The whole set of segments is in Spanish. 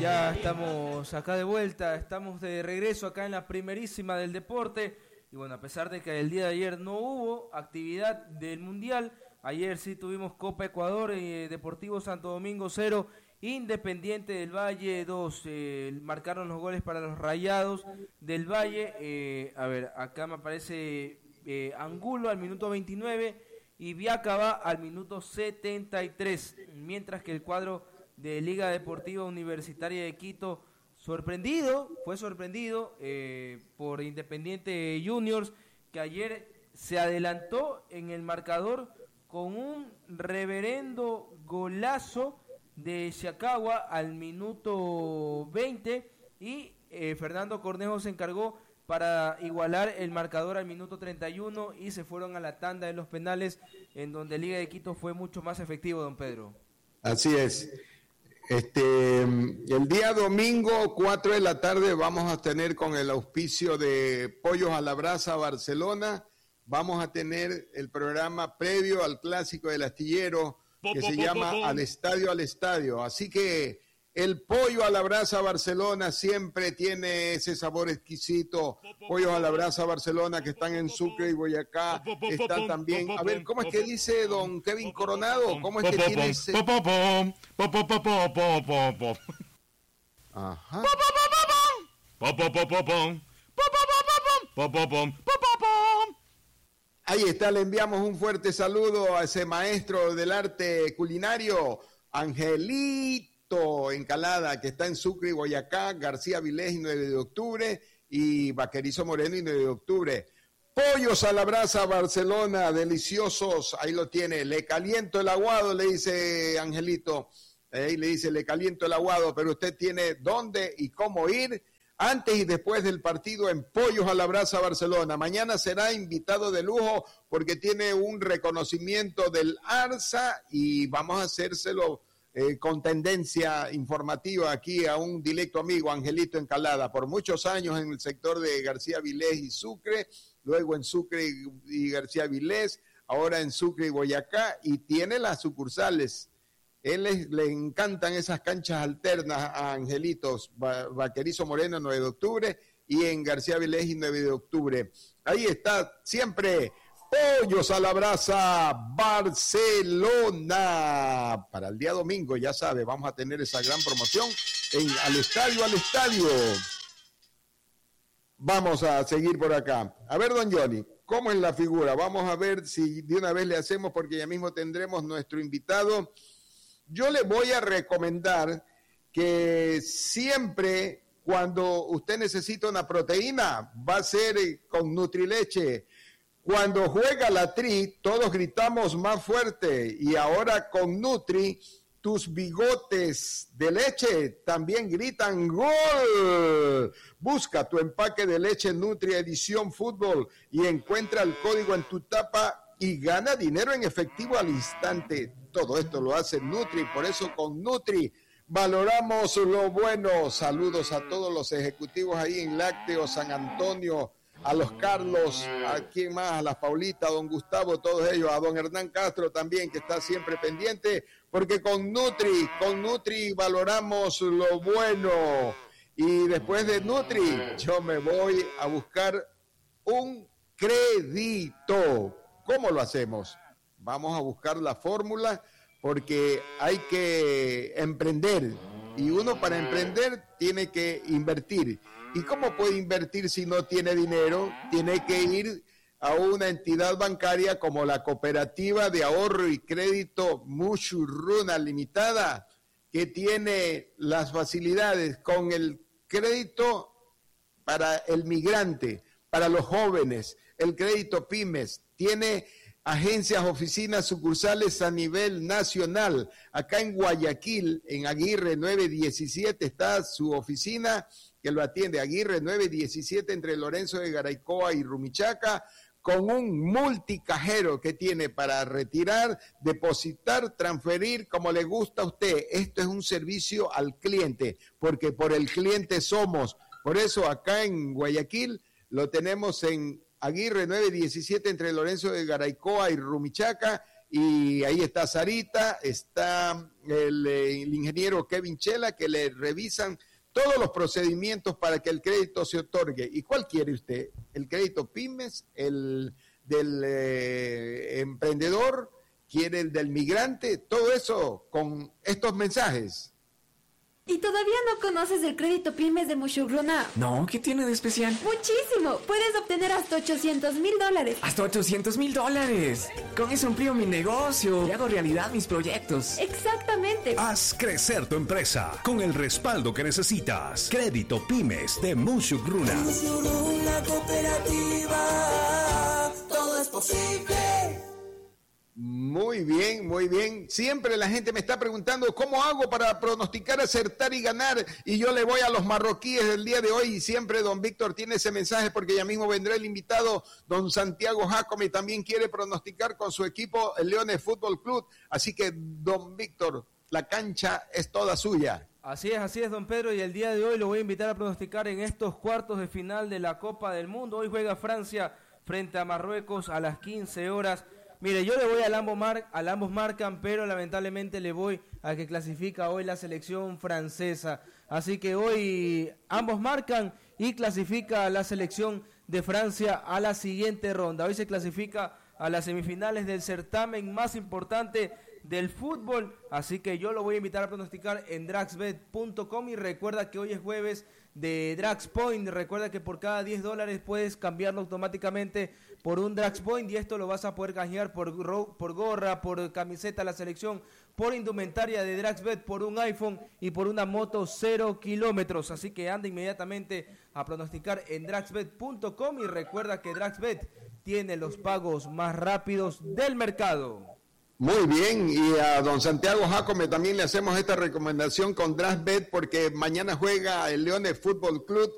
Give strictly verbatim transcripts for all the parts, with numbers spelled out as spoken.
ya estamos acá de vuelta, estamos de regreso acá en la primerísima del deporte. Y bueno, a pesar de que el día de ayer no hubo actividad del Mundial, ayer sí tuvimos Copa Ecuador, eh, Deportivo Santo Domingo cero, Independiente del Valle dos, eh, marcaron los goles para los Rayados del Valle. Eh, a ver, acá me aparece eh, Angulo al minuto veintinueve y Viacaba al minuto setenta y tres, mientras que el cuadro de Liga Deportiva Universitaria de Quito, sorprendido, fue sorprendido eh, por Independiente Juniors, que ayer se adelantó en el marcador con un reverendo golazo de Shakawa al minuto veinte, y eh, Fernando Cornejo se encargó para igualar el marcador al minuto treinta y uno, y se fueron a la tanda de los penales, en donde Liga de Quito fue mucho más efectivo, don Pedro. Así es. Este, el día domingo, cuatro de la tarde, vamos a tener, con el auspicio de Pollos a la Brasa Barcelona, vamos a tener el programa previo al Clásico del Astillero, que se llama Al Estadio, al Estadio. Así que el Pollo a la Brasa Barcelona siempre tiene ese sabor exquisito. Pollos a la Brasa Barcelona, que están en Sucre y Boyacá, están también. A ver, ¿cómo es que dice don Kevin Coronado? ¿Cómo es que tiene ese? Ajá. Ahí está, le enviamos un fuerte saludo a ese maestro del arte culinario, Angelito Encalada, que está en Sucre y Boyacá, García Vilés y nueve de octubre, y Vaquerizo Moreno y nueve de octubre. Pollos a la Brasa Barcelona, deliciosos, ahí lo tiene. Le caliento el aguado, le dice Angelito, ahí le dice, le caliento el aguado, pero usted tiene dónde y cómo ir antes y después del partido en Pollos a la Brasa Barcelona. Mañana será invitado de lujo porque tiene un reconocimiento del ARSA y vamos a hacérselo eh, con tendencia informativa aquí a un directo amigo, Angelito Encalada, por muchos años en el sector de García Vilés y Sucre, luego en Sucre y García Vilés, ahora en Sucre y Boyacá, y tiene las sucursales. Él es, le encantan esas canchas alternas a Angelitos, Va, Vaquerizo Moreno, nueve de octubre, y en García Vilés y nueve de octubre. Ahí está siempre Pollos a la Brasa Barcelona. Para el día domingo, ya sabe, vamos a tener esa gran promoción en Al Estadio, al Estadio. Vamos a seguir por acá. A ver, don Johnny, ¿cómo es la figura? Vamos a ver si de una vez le hacemos, porque ya mismo tendremos nuestro invitado. Yo le voy a recomendar que siempre cuando usted necesita una proteína, va a ser con Nutrileche. Cuando juega la Tri, todos gritamos más fuerte, y ahora con Nutri, tus bigotes de leche también gritan ¡gol! Busca tu empaque de leche Nutri Edición Fútbol y encuentra el código en tu tapa y gana dinero en efectivo al instante. Todo esto lo hace Nutri, por eso con Nutri valoramos lo bueno. Saludos a todos los ejecutivos ahí en Lácteo San Antonio, a los Carlos, a quién más, a las Paulita, a don Gustavo, todos ellos, a don Hernán Castro también, que está siempre pendiente, porque con Nutri, con Nutri valoramos lo bueno. Y después de Nutri, yo me voy a buscar un crédito. ¿Cómo lo hacemos? Vamos a buscar la fórmula, porque hay que emprender, y uno para emprender tiene que invertir. ¿Y cómo puede invertir si no tiene dinero? Tiene que ir a una entidad bancaria como la Cooperativa de Ahorro y Crédito Mushurruna Limitada, que tiene las facilidades con el crédito para el migrante, para los jóvenes, el crédito pymes, tiene agencias, oficinas, sucursales a nivel nacional. Acá en Guayaquil, en Aguirre nueve diecisiete, está su oficina que lo atiende. Aguirre nueve diecisiete, entre Lorenzo de Garaycoa y Rumichaca, con un multicajero que tiene para retirar, depositar, transferir, como le gusta a usted. Esto es un servicio al cliente, porque por el cliente somos. Por eso acá en Guayaquil lo tenemos en Aguirre nueve diecisiete, entre Lorenzo de Garaycoa y Rumichaca, y ahí está Sarita, está el, el ingeniero Kevin Chela, que le revisan todos los procedimientos para que el crédito se otorgue. ¿Y cuál quiere usted? ¿El crédito pymes? ¿El del eh, emprendedor? ¿Quiere el del migrante? Todo eso con estos mensajes. ¿Y todavía no conoces el crédito pymes de Mushugruna? No, ¿qué tiene de especial? ¡Muchísimo! Puedes obtener hasta ochocientos mil dólares. ¡Hasta ochocientos mil dólares! Con eso amplío mi negocio y hago realidad mis proyectos. ¡Exactamente! Haz crecer tu empresa con el respaldo que necesitas. Crédito Pymes de Mushugruna. Mushugruna Cooperativa, todo es posible. Muy bien, muy bien. Siempre la gente me está preguntando cómo hago para pronosticar, acertar y ganar. Y yo le voy a los marroquíes del día de hoy. Y siempre don Víctor tiene ese mensaje porque ya mismo vendrá el invitado, don Santiago Jacome, también quiere pronosticar con su equipo, el Leones Fútbol Club. Así que, don Víctor, la cancha es toda suya. Así es, así es, don Pedro. Y el día de hoy lo voy a invitar a pronosticar en estos cuartos de final de la Copa del Mundo. Hoy juega Francia frente a Marruecos a las quince horas. Mire, yo le voy al ambos, mar, al ambos marcan, pero lamentablemente le voy a que clasifica hoy la selección francesa. Así que hoy ambos marcan y clasifica la selección de Francia a la siguiente ronda. Hoy se clasifica a las semifinales del certamen más importante del fútbol. Así que yo lo voy a invitar a pronosticar en draxbet punto com y recuerda que hoy es jueves de DraxPoint. Recuerda que por cada diez dólares puedes cambiarlo automáticamente por un DraxPoint y esto lo vas a poder canjear por, por gorra, por camiseta de la selección, por indumentaria de DraxBet, por un iPhone y por una moto cero kilómetros. Así que anda inmediatamente a pronosticar en draxbet punto com y recuerda que DraxBet tiene los pagos más rápidos del mercado. Muy bien, y a don Santiago Jacome también le hacemos esta recomendación con DraftBet porque mañana juega el Leones Fútbol Club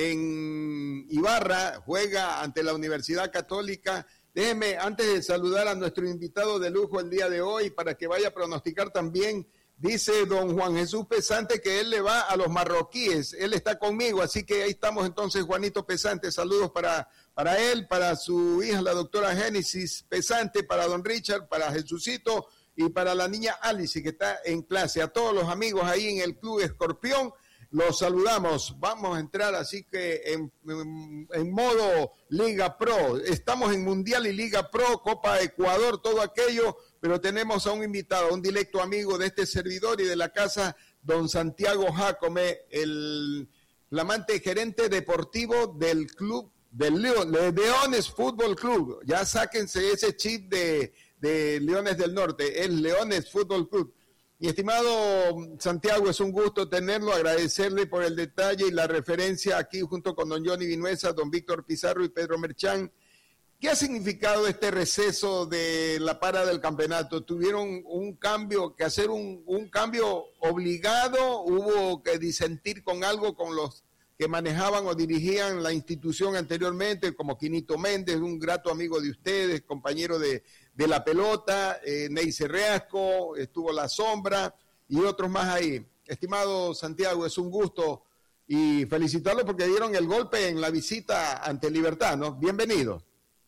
en Ibarra, juega ante la Universidad Católica. Déjeme, antes de saludar a nuestro invitado de lujo el día de hoy, para que vaya a pronosticar también, dice don Juan Jesús Pesante que él le va a los marroquíes, él está conmigo, así que ahí estamos entonces, Juanito Pesante, saludos para, para él, para su hija, la doctora Génesis Pesante, para don Richard, para Jesucito y para la niña Alice que está en clase. A todos los amigos ahí en el Club Escorpión, los saludamos. Vamos a entrar así que en, en, en modo Liga Pro. Estamos en Mundial y Liga Pro, Copa Ecuador, todo aquello, pero tenemos a un invitado, a un directo amigo de este servidor y de la casa, don Santiago Jacome, el flamante gerente deportivo del club del León, de Leones Fútbol Club. Ya sáquense ese chip de, de Leones del Norte, es Leones Fútbol Club. Mi estimado Santiago, es un gusto tenerlo, agradecerle por el detalle y la referencia aquí junto con don Johnny Vinuesa, don Víctor Pizarro y Pedro Merchán. ¿Qué ha significado este receso de la para del campeonato? ¿Tuvieron un cambio, que hacer un, un cambio obligado? ¿Hubo que disentir con algo con los que manejaban o dirigían la institución anteriormente, como Quinito Méndez, un grato amigo de ustedes, compañero de, de la pelota, eh, Ney Cerreasco, estuvo La Sombra y otros más ahí? Estimado Santiago, es un gusto y felicitarlo porque dieron el golpe en la visita ante Libertad, ¿no? Bienvenido.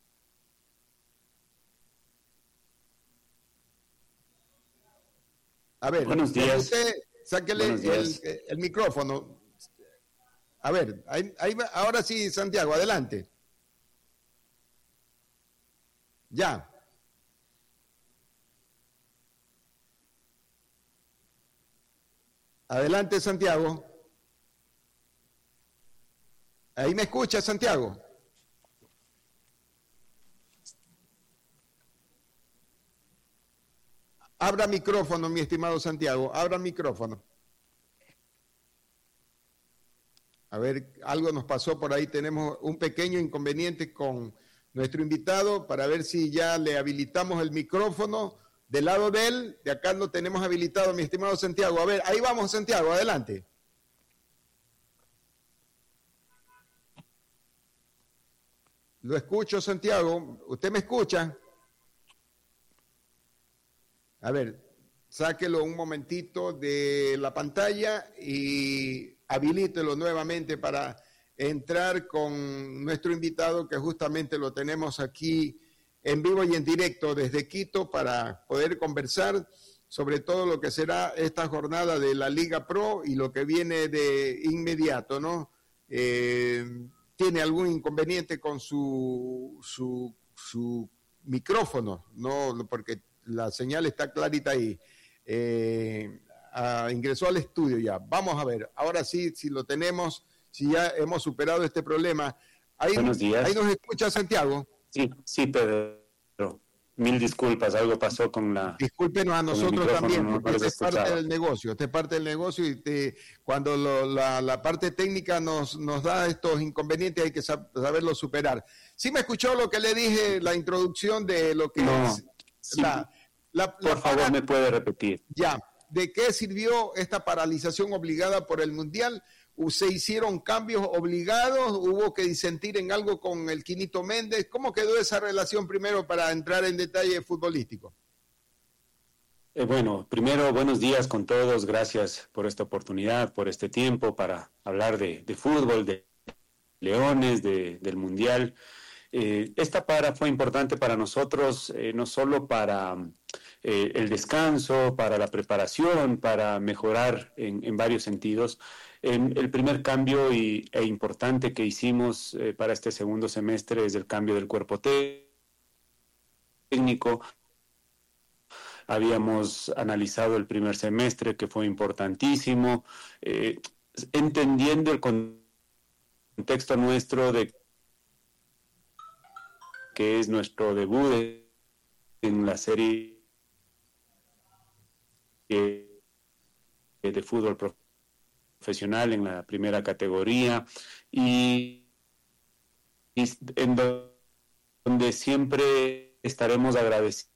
A ver, buenos días. Usted, sáquele Buenos días. El, el micrófono. A ver, ahí, ahí va, ahora sí, Santiago, adelante. Ya. Adelante, Santiago. Ahí me escucha, Santiago. Abra micrófono, mi estimado Santiago. Abra micrófono. A ver, algo nos pasó por ahí. Tenemos un pequeño inconveniente con nuestro invitado para ver si ya le habilitamos el micrófono del lado de él. De acá lo tenemos habilitado, mi estimado Santiago. A ver, ahí vamos, Santiago, adelante. Lo escucho, Santiago. ¿Usted me escucha? A ver, sáquelo un momentito de la pantalla y habilítelo nuevamente para entrar con nuestro invitado, que justamente lo tenemos aquí en vivo y en directo desde Quito para poder conversar sobre todo lo que será esta jornada de la Liga Pro y lo que viene de inmediato, ¿no? Eh, tiene algún inconveniente con su, su, su micrófono, ¿no? Porque la señal está clarita ahí. Eh, ah, ingresó al estudio ya. Vamos a ver, ahora sí, si lo tenemos, si ya hemos superado este problema. Ahí, Buenos días. Ahí nos escucha Santiago. Sí, sí, Pedro. Mil disculpas, algo pasó con la... Discúlpenos a nosotros también, no, porque no este es parte escuchaba. del negocio, este es parte del negocio y te, cuando lo, la, la parte técnica nos, nos da estos inconvenientes hay que sab- saberlo superar. ¿Sí me escuchó lo que le dije, la introducción de lo que No, es sí, la, la, por la favor, para- me puede repetir. Ya, ¿de qué sirvió esta paralización obligada por el Mundial? ¿Se hicieron cambios obligados? ¿Hubo que disentir en algo con el Quinito Méndez? ¿Cómo quedó esa relación primero para entrar en detalle futbolístico? Eh, bueno, primero, buenos días con todos. Gracias por esta oportunidad, por este tiempo para hablar de, de fútbol, de Leones, de, del Mundial. Eh, esta para fue importante para nosotros, eh, no solo para eh, el descanso, para la preparación, para mejorar en, en varios sentidos. Eh, el primer cambio y, e importante que hicimos eh, para este segundo semestre es el cambio del cuerpo técnico. Habíamos analizado el primer semestre, que fue importantísimo, eh, entendiendo el contexto nuestro de que es nuestro debut de, en la serie de, de fútbol profesional en la primera categoría y, y en donde siempre estaremos agradecidos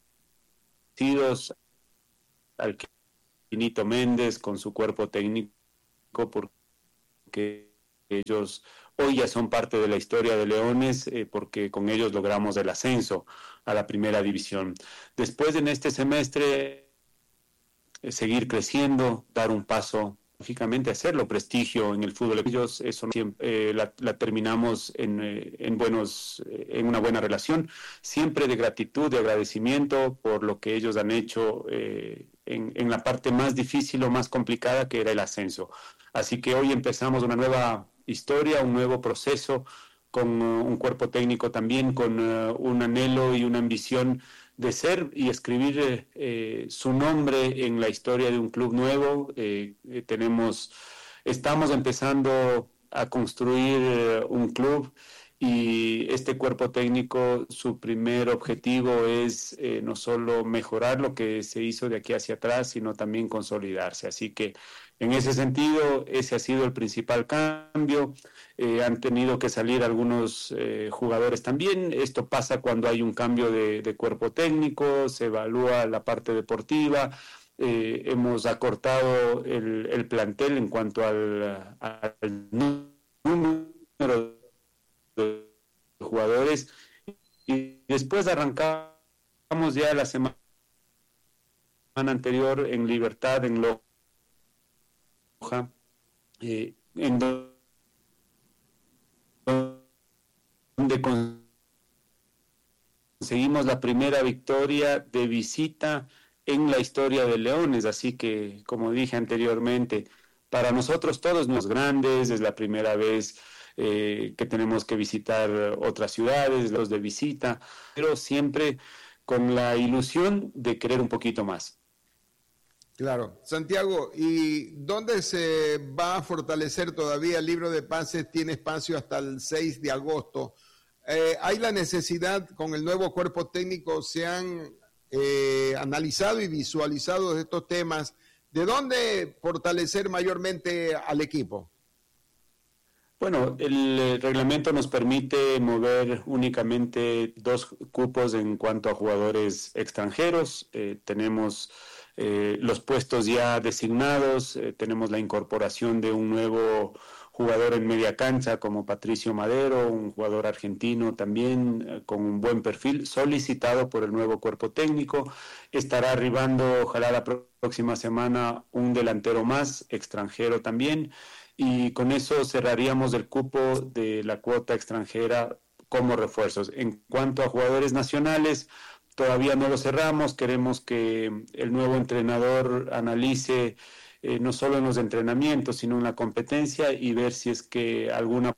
al Quinito Méndez con su cuerpo técnico porque ellos hoy ya son parte de la historia de Leones eh, porque con ellos logramos el ascenso a la primera división. Después en este semestre eh, seguir creciendo, dar un paso, lógicamente hacerlo prestigio en el fútbol. Ellos eso siempre, eh, la, la terminamos en, eh, en, buenos, eh, en una buena relación, siempre de gratitud, de agradecimiento por lo que ellos han hecho eh, en, en la parte más difícil o más complicada que era el ascenso. Así que hoy empezamos una nueva historia, un nuevo proceso, con uh, un cuerpo técnico también, con uh, un anhelo y una ambición de ser y escribir eh, su nombre en la historia de un club nuevo. Eh, eh, tenemos, estamos empezando a construir eh, un club y este cuerpo técnico, su primer objetivo es eh, no solo mejorar lo que se hizo de aquí hacia atrás, sino también consolidarse. Así que en ese sentido, ese ha sido el principal cambio. Eh, han tenido que salir algunos eh, jugadores también. Esto pasa cuando hay un cambio de, de cuerpo técnico, se evalúa la parte deportiva. Eh, hemos acortado el, el plantel en cuanto al, al número de jugadores y después arrancamos ya la semana anterior en Libertad, en Loja, eh, en donde conseguimos la primera victoria de visita en la historia de Leones, así que como dije anteriormente, para nosotros todos los grandes, es la primera vez Eh, que tenemos que visitar otras ciudades, los de visita, pero siempre con la ilusión de querer un poquito más. Claro. Santiago, ¿y dónde se va a fortalecer todavía el libro de pases? Tiene espacio hasta el seis de agosto. Eh, ¿Hay la necesidad, con el nuevo cuerpo técnico, se han eh, analizado y visualizado estos temas? ¿De dónde fortalecer mayormente al equipo? Bueno, el reglamento nos permite mover únicamente dos cupos en cuanto a jugadores extranjeros. Eh, tenemos eh, los puestos ya designados, eh, tenemos la incorporación de un nuevo jugador en media cancha como Patricio Madero, un jugador argentino también eh, con un buen perfil, solicitado por el nuevo cuerpo técnico. Estará arribando, ojalá la próxima semana, un delantero más, extranjero también. Y con eso cerraríamos el cupo de la cuota extranjera como refuerzos. En cuanto a jugadores nacionales, todavía no lo cerramos, queremos que el nuevo entrenador analice eh, no solo en los entrenamientos, sino en la competencia y ver si es que alguna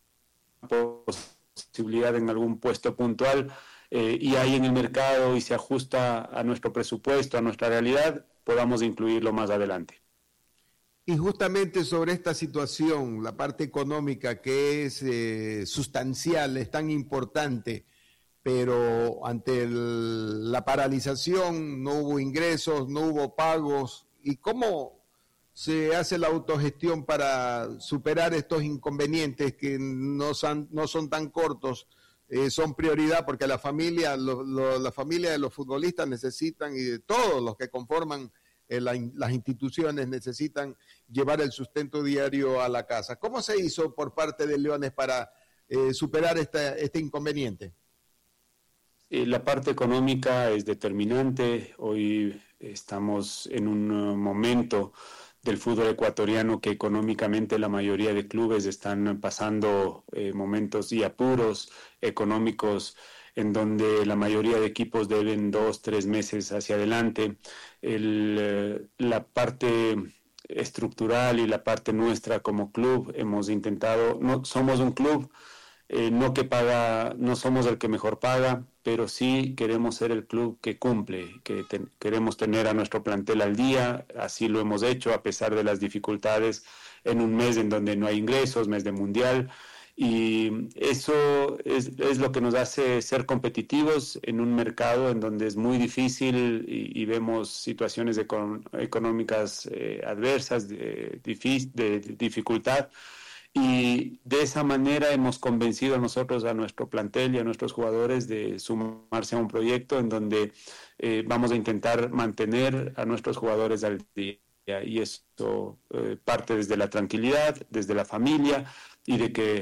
posibilidad en algún puesto puntual eh, y hay en el mercado y se ajusta a nuestro presupuesto, a nuestra realidad, podamos incluirlo más adelante. Y justamente sobre esta situación, la parte económica que es eh, sustancial, es tan importante, pero ante el, la paralización no hubo ingresos, no hubo pagos. ¿Y cómo se hace la autogestión para superar estos inconvenientes que no son, no son tan cortos? Eh, son prioridad porque la familia, lo, lo, la familia de los futbolistas necesitan, y de todos los que conforman eh, la, las instituciones necesitan llevar el sustento diario a la casa. ¿Cómo se hizo por parte de Leones para eh, superar esta, este inconveniente? Eh, la parte económica es determinante. Hoy estamos en un uh, momento del fútbol ecuatoriano que económicamente la mayoría de clubes están pasando eh, momentos y apuros económicos en donde la mayoría de equipos deben dos, tres meses hacia adelante. El, eh, la parte estructural y la parte nuestra como club hemos intentado, no somos un club eh, no que paga, no somos el que mejor paga, pero sí queremos ser el club que cumple, que te, queremos tener a nuestro plantel al día, así lo hemos hecho a pesar de las dificultades en un mes en donde no hay ingresos, mes de mundial, y eso es, es lo que nos hace ser competitivos en un mercado en donde es muy difícil y, y vemos situaciones econ, económicas eh, adversas, de, de, de dificultad. Y de esa manera hemos convencido a nosotros, a nuestro plantel y a nuestros jugadores de sumarse a un proyecto en donde eh, vamos a intentar mantener a nuestros jugadores al día. Y esto eh, parte desde la tranquilidad, desde la familia y de que